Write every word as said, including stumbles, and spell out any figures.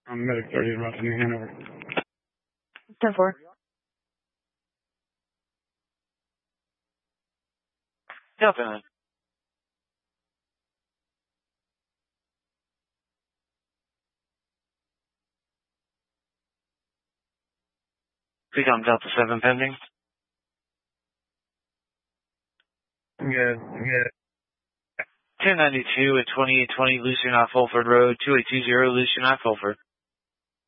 I'm medic thirty in Rock, New Hanover. ten four. Delta. Freedom Delta seven pending. Good, good. ten ninety-two at twenty-eight twenty Lucian off Fulford Road, two eight two zero Lucian off Fulford.